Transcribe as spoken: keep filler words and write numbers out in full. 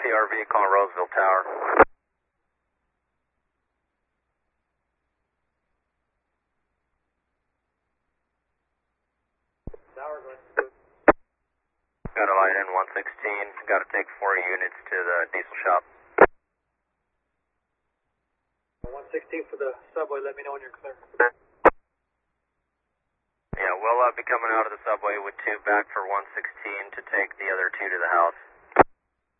P R V calling Roseville Tower. Tower, go ahead. Got a light in one sixteen. Got to take four units to the diesel shop. one sixteen for the subway, let me know when you're clear. Yeah, we'll uh, be coming out of the subway with two back for one sixteen to take the other two to the house.